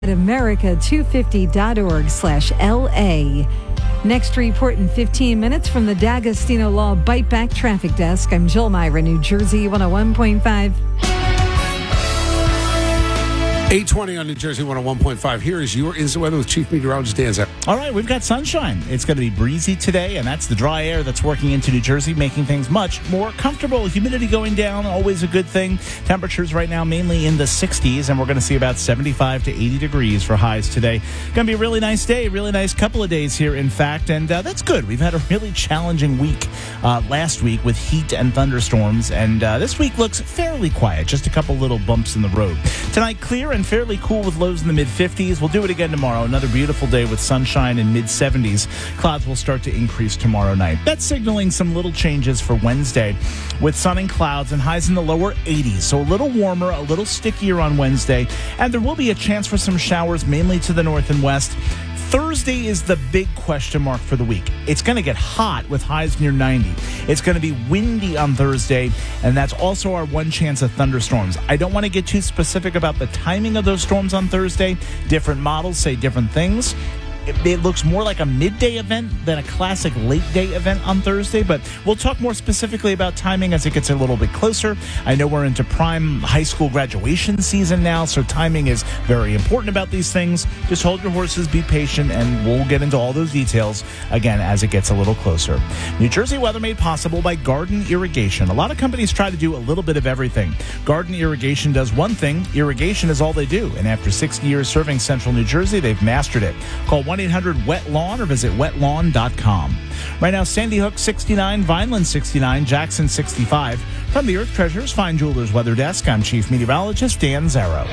at america250.org/LA. Next report in 15 minutes from the D'Agostino Law Bite Back Traffic Desk. I'm Jill Myra, New Jersey 101.5. 8:20 on New Jersey 101.5. Here is your instant weather with Chief Meteorologist Dan Zephyr. All right, we've got sunshine. It's going to be breezy today, and that's the dry air that's working into New Jersey, making things much more comfortable. Humidity going down, always a good thing. Temperatures right now mainly in the 60s, and we're going to see about 75 to 80 degrees for highs today. Going to be a really nice day, really nice couple of days here, in fact, and that's good. We've had a really challenging week last week with heat and thunderstorms, and this week looks fairly quiet, just a couple little bumps in the road. Tonight, clear and fairly cool with lows in the mid-50s. We'll do it again tomorrow. Another beautiful day with sunshine in mid-70s. Clouds will start to increase tomorrow night. That's signaling some little changes for Wednesday with sun and clouds and highs in the lower 80s. So a little warmer, a little stickier on Wednesday. And there will be a chance for some showers, mainly to the north and west. Thursday is the big question mark for the week. It's going to get hot with highs near 90. It's going to be windy on Thursday, and that's also our one chance of thunderstorms. I don't want to get too specific about the timing of those storms on Thursday. Different models say different things. It looks more like a midday event than a classic late day event on Thursday, but we'll talk more specifically about timing as it gets a little bit closer. I know we're into prime high school graduation season now, so timing is very important about these things. Just hold your horses, be patient, and we'll get into all those details again as it gets a little closer. New Jersey weather made possible by Garden Irrigation. A lot of companies try to do a little bit of everything. Garden Irrigation does one thing. Irrigation is all they do, and after 6 years serving Central New Jersey, they've mastered it. Call 1-800-WET-LAWN or visit wetlawn.com. Right now, Sandy Hook 69, Vineland 69, Jackson 65. From the Earth Treasures Fine Jewelers Weather Desk, I'm Chief Meteorologist Dan Zarrow.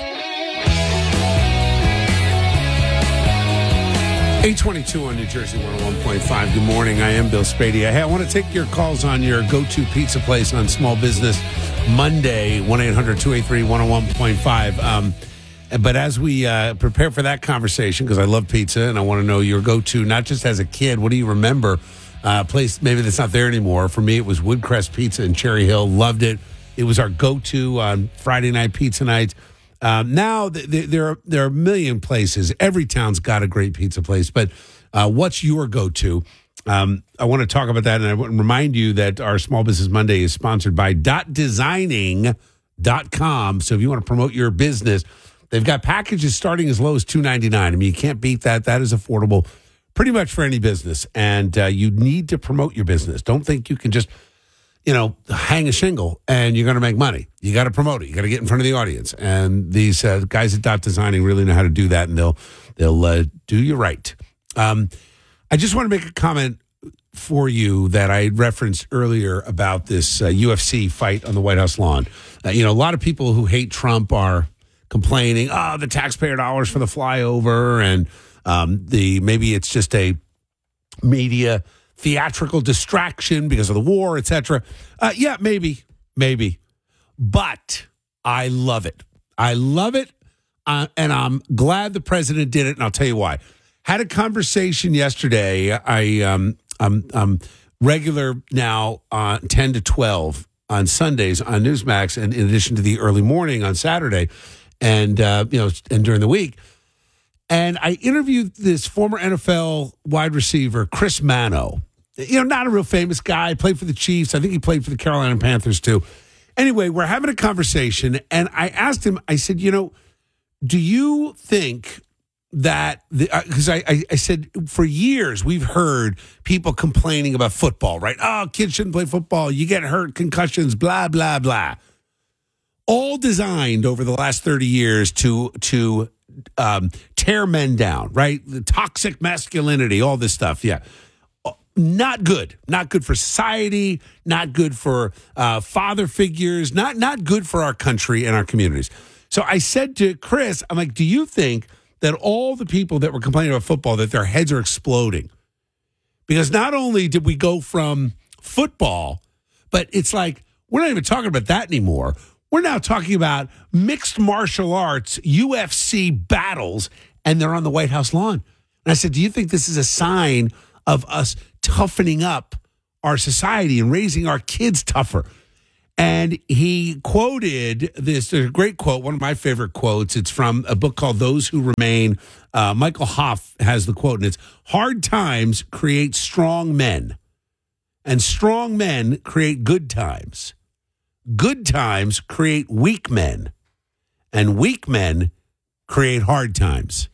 8:22 on New Jersey 101.5. Good morning. I am Bill Spady. Hey, I want to take your calls on your go-to pizza place on Small Business Monday, 1-800-283-101.5. But as we prepare for that conversation, because I love pizza and I want to know your go-to, not just as a kid, what do you remember? A place maybe that's not there anymore. For me, it was Woodcrest Pizza in Cherry Hill. Loved it. It was our go-to on Friday night pizza night. Now there are a million places. Every town's got a great pizza place. But what's your go-to? I want to talk about that, and I want to remind you that our Small Business Monday is sponsored by .designing.com. So if you want to promote your business, they've got packages starting as low as $2.99. I mean, you can't beat that. That is affordable pretty much for any business. And you need to promote your business. Don't think you can just, hang a shingle and you're going to make money. You got to promote it. You got to get in front of the audience. And these guys at Designing really know how to do that, and they'll do you right. I just want to make a comment for you that I referenced earlier about this UFC fight on the White House lawn. A lot of people who hate Trump are complaining, the taxpayer dollars for the flyover, and maybe it's just a media theatrical distraction because of the war, etc. Yeah, maybe. But I love it. And I'm glad the president did it, and I'll tell you why. Had a conversation yesterday. I'm regular now 10 to 12 on Sundays on Newsmax, and in addition to the early morning on Saturday. And and during the week, and I interviewed this former NFL wide receiver, Chris Mano. Not a real famous guy. Played for the Chiefs. I think he played for the Carolina Panthers too. Anyway, we're having a conversation, and I asked him. I said, do you think that because I said for years we've heard people complaining about football, right? Oh, kids shouldn't play football. You get hurt, concussions, blah blah blah. All designed over the last 30 years to tear men down, right? The toxic masculinity, all this stuff. Yeah. Not good. Not good for society. Not good for father figures. Not good for our country and our communities. So I said to Chris, I'm like, do you think that all the people that were complaining about football, that their heads are exploding? Because not only did we go from football, but it's like, we're not even talking about that anymore. We're now talking about mixed martial arts, UFC battles, and they're on the White House lawn. And I said, do you think this is a sign of us toughening up our society and raising our kids tougher? And he quoted this. There's a great quote, one of my favorite quotes. It's from a book called Those Who Remain. Michael Hoff has the quote, and it's, hard times create strong men, and strong men create good times. Good times create weak men, and weak men create hard times.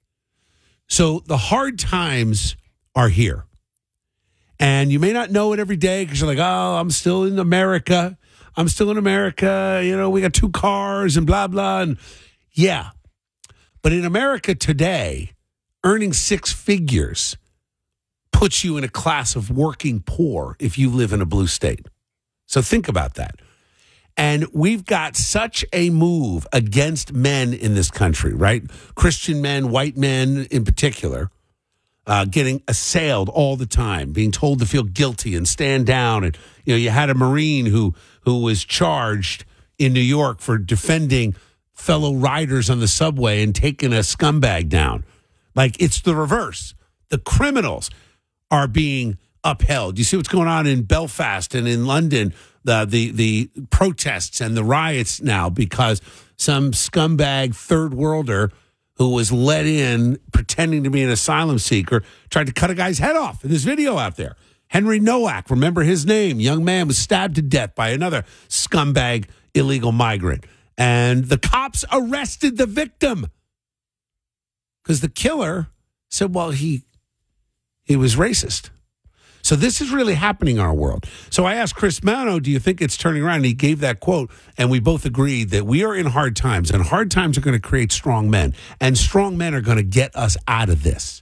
So the hard times are here. And you may not know it every day because you're like, oh, I'm still in America. I'm still in America. You know, we got 2 cars and blah, blah. And yeah. But in America today, earning 6 figures puts you in a class of working poor if you live in a blue state. So think about that. And we've got such a move against men in this country, right? Christian men, white men in particular, getting assailed all the time, being told to feel guilty and stand down. And, you know, you had a Marine who was charged in New York for defending fellow riders on the subway and taking a scumbag down. Like, it's the reverse. The criminals are being upheld. You see what's going on in Belfast and in London, the protests and the riots now because some scumbag third worlder who was let in pretending to be an asylum seeker tried to cut a guy's head off. In this video out there, Henry Nowak, remember his name, young man was stabbed to death by another scumbag illegal migrant. And the cops arrested the victim because the killer said, well, he was racist. So this is really happening in our world. So I asked Chris Mano, do you think it's turning around? And he gave that quote, and we both agreed that we are in hard times, and hard times are going to create strong men, and strong men are going to get us out of this.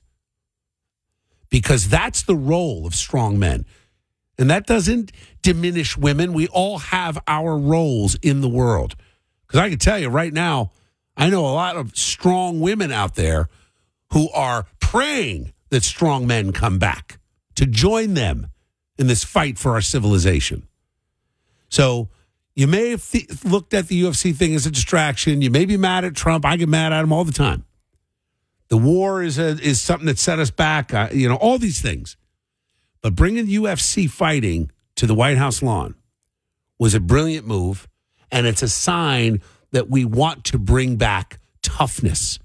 Because that's the role of strong men. And that doesn't diminish women. We all have our roles in the world. Because I can tell you right now, I know a lot of strong women out there who are praying that strong men come back to join them in this fight for our civilization. So you may have looked at the UFC thing as a distraction. You may be mad at Trump. I get mad at him all the time. The war is something that set us back, all these things. But bringing UFC fighting to the White House lawn was a brilliant move, and it's a sign that we want to bring back toughness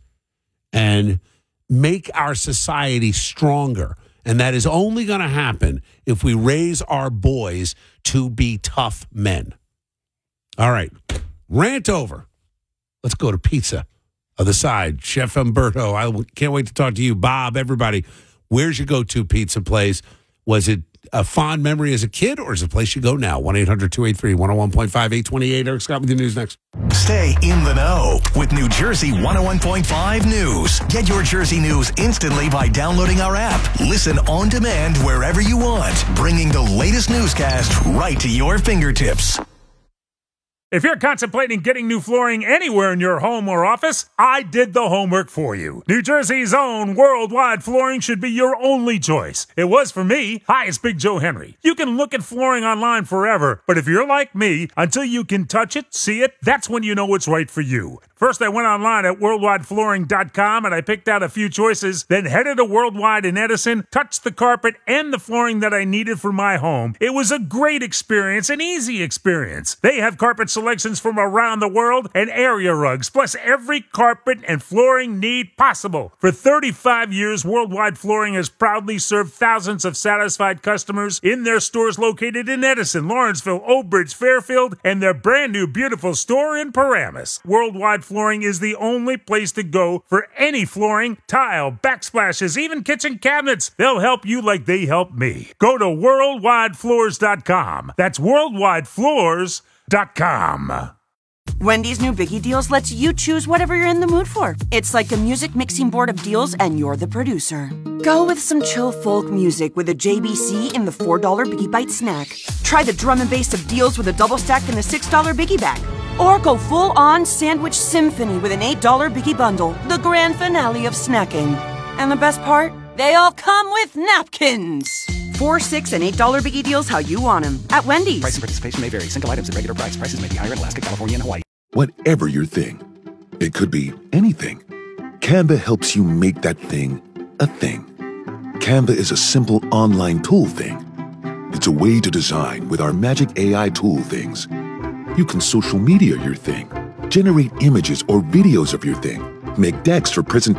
and make our society stronger. And that is only going to happen if we raise our boys to be tough men. All right, rant over. Let's go to pizza on the side. Chef Umberto, I can't wait to talk to you. Bob, everybody, where's your go-to pizza place? Was it a fond memory as a kid, or is it a place you go now? 1-800-283-101.5, 828. Eric Scott with the news next. Stay in the know with New Jersey 101.5 News. Get your Jersey news instantly by downloading our app. Listen on demand wherever you want, bringing the latest newscast right to your fingertips. If you're contemplating getting new flooring anywhere in your home or office, I did the homework for you. New Jersey's own Worldwide Flooring should be your only choice. It was for me. Hi, it's Big Joe Henry. You can look at flooring online forever, but if you're like me, until you can touch it, see it, that's when you know it's right for you. First, I went online at worldwideflooring.com and I picked out a few choices, then headed to Worldwide in Edison, touched the carpet and the flooring that I needed for my home. It was a great experience, an easy experience. They have carpet selections from around the world and area rugs, plus every carpet and flooring need possible. For 35 years, Worldwide Flooring has proudly served thousands of satisfied customers in their stores located in Edison, Lawrenceville, Oak Bridge, Fairfield, and their brand new beautiful store in Paramus. Worldwide Flooring is the only place to go for any flooring, tile, backsplashes, even kitchen cabinets. They'll help you like they help me. Go to worldwidefloors.com. That's worldwidefloors.com. Wendy's new Biggie Deals lets you choose whatever you're in the mood for. It's like a music mixing board of deals, and you're the producer. Go with some chill folk music with a JBC in the $4 Biggie Bite snack. Try the drum and bass of deals with a double stack in the $6 Biggie Bag. Or go full-on sandwich symphony with an $8 Biggie Bundle, the grand finale of snacking. And the best part? They all come with napkins. $4, $6, and $8 Biggie Deals how you want them at Wendy's. Price and participation may vary. Single items at regular price. Prices may be higher in Alaska, California, and Hawaii. Whatever your thing, it could be anything. Canva helps you make that thing a thing. Canva is a simple online tool thing. It's a way to design with our magic AI tool things. You can social media your thing, generate images or videos of your thing, make decks for presentations,